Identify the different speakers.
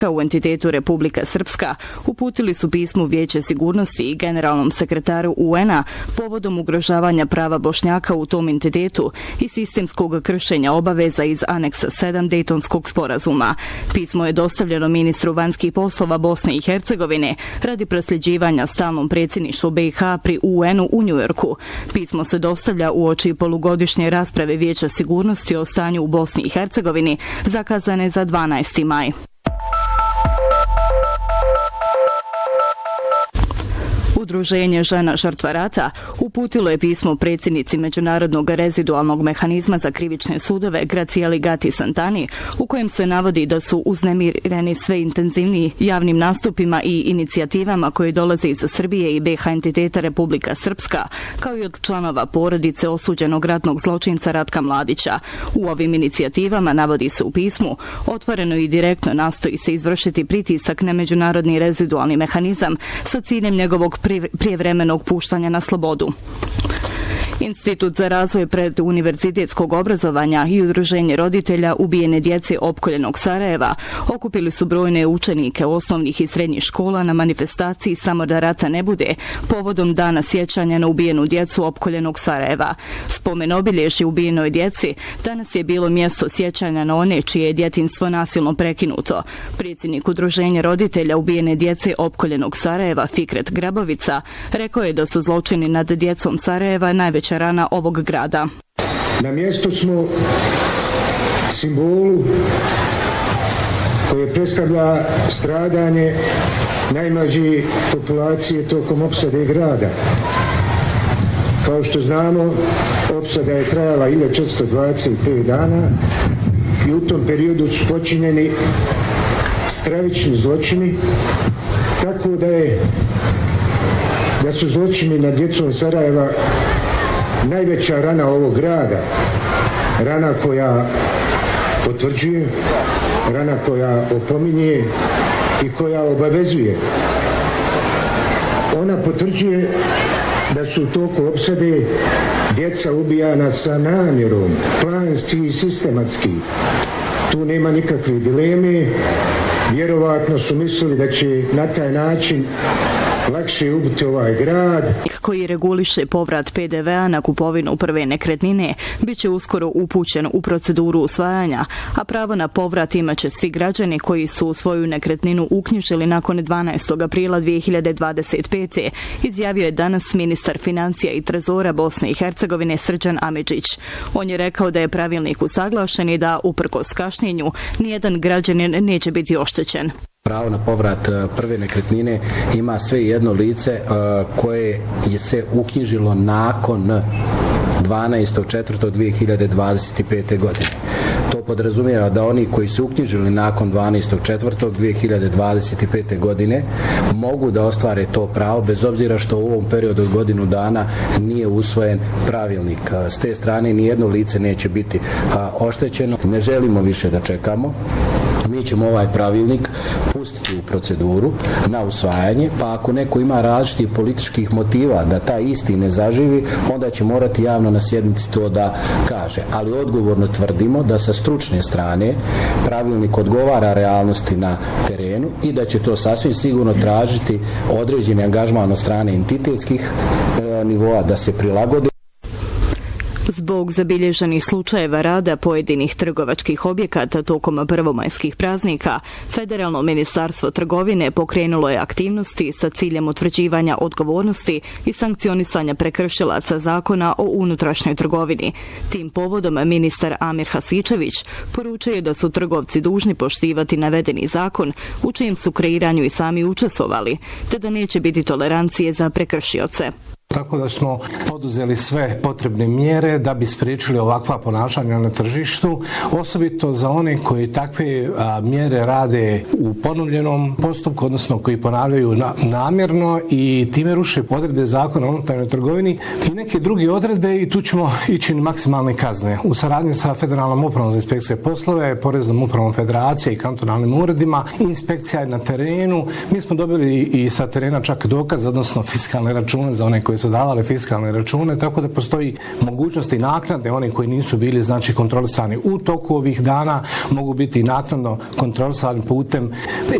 Speaker 1: u entitetu Republika Srpska uputili su pismo Vijeće sigurnosti i generalnom sekretaru UN-a povodom ugrožavanja prava Bošnjaka u tom entitetu i sistemskog kršenja obaveza iz aneksa 7 Dejtonskog sporazuma. Pismo je dostavljeno ministru vanjskih poslova Bosne i Hercegovine radi prosljeđivanja stalnom predsjedništvu BiH pri UN-u u Njujorku. Pismo se dostavlja uoči polugodišnje rasprave Vijeća sigurnosti o stanju u Bosni i Hercegovini zakazane za 12. maj. Udruženje žena žrtva rata uputilo je pismo predsjednici Međunarodnog rezidualnog mehanizma za krivične sudove Gracijeli Gati Santani, u kojem se navodi da su uznemireni sve intenzivniji javnim nastupima i inicijativama koje dolaze iz Srbije i BiH entiteta Republika Srpska, kao i od članova porodice osuđenog ratnog zločinca Ratka Mladića. U ovim inicijativama, navodi se u pismu, otvoreno i direktno nastoji se izvršiti pritisak na međunarodni rezidualni mehanizam sa ciljem njegovog prijevremenog puštanja na slobodu. Institut za razvoj preduniverzitetskog obrazovanja i udruženje roditelja ubijene djece opkoljenog Sarajeva okupili su brojne učenike osnovnih i srednjih škola na manifestaciji Samo da rata ne bude povodom dana sjećanja na ubijenu djecu opkoljenog Sarajeva. Spomen obilježja ubijenoj djeci danas je bilo mjesto sjećanja na one čije je djetinjstvo nasilno prekinuto. Predsjednik udruženja roditelja ubijene djece opkoljenog Sarajeva Fikret Grabovica rekao je da su zločini nad djecom Sarajeva najveća rana ovog grada.
Speaker 2: Na mjestu smo simbolu koje predstavlja stradanje najmlađe populacije tokom opsade grada. Kao što znamo, opsada je trajala 1425 dana i u tom periodu su počinjeni stravični zločini, tako da su zločini nad djecom Sarajeva najveća rana ovog grada, rana koja potvrđuje, rana koja opominje i koja obavezuje. Ona potvrđuje da su u toku opsade djeca ubijana sa namjerom, planski i sistematski. Tu nema nikakve dileme, vjerovatno su mislili da će na taj način lakše ubiti ovaj grad.
Speaker 1: Koji reguliše povrat PDV-a na kupovinu prve nekretnine bit će uskoro upućen u proceduru usvajanja, a pravo na povrat imaće svi građani koji su svoju nekretninu uknjižili nakon 12. aprila 2025. izjavio je danas ministar financija i trezora Bosne i Hercegovine Srđan Amidžić. On je rekao da je pravilnik usaglašen i da, uprkos kašnjenju, nijedan građanin neće biti oštećen.
Speaker 3: Pravo na povrat prve nekretnine ima sve jedno lice koje je se uknjižilo nakon 12.4.2025. godine. To podrazumijeva da oni koji su uknjižili nakon 12.4.2025. godine mogu da ostvare to pravo bez obzira što u ovom periodu od godinu dana nije usvojen pravilnik. S te strane nijedno lice neće biti oštećeno. Ne želimo više da čekamo. Mi ćemo ovaj pravilnik pustiti u proceduru na usvajanje, pa ako neko ima različitih političkih motiva da taj isti ne zaživi, onda će morati javno na sjednici to da kaže. Ali odgovorno tvrdimo da sa stručne strane pravilnik odgovara realnosti na terenu i da će to sasvim sigurno tražiti određeni angažman od strane entitetskih nivoa da se prilagode.
Speaker 1: Zbog zabilježenih slučajeva rada pojedinih trgovačkih objekata tokom prvomajskih praznika, Federalno ministarstvo trgovine pokrenulo je aktivnosti sa ciljem utvrđivanja odgovornosti i sankcionisanja prekršilaca zakona o unutrašnjoj trgovini. Tim povodom ministar Amir Hasičević poručio je da su trgovci dužni poštivati navedeni zakon u čijem su kreiranju i sami učestvovali, te da neće biti tolerancije za prekršioce.
Speaker 4: Tako da smo poduzeli sve potrebne mjere da bi spriječili ovakva ponašanja na tržištu, osobito za one koji takve mjere rade u ponovljenom postupku, odnosno koji ponavljaju namjerno i time ruše odredbe zakona o unutarnjoj trgovini i neke druge odredbe i tu ćemo ići na maksimalne kazne. U saradnji sa Federalnom upravom za inspekcije poslove, Poreznom upravom Federacije i kantonalnim uredima, inspekcija je na terenu. Mi smo dobili i sa terena čak dokaz, odnosno fiskalne račune za one koji su davale fiskalne račune, tako da postoji mogućnosti naknade. Oni koji nisu bili znači kontrolisani u toku ovih dana mogu biti naknadno kontrolisani putem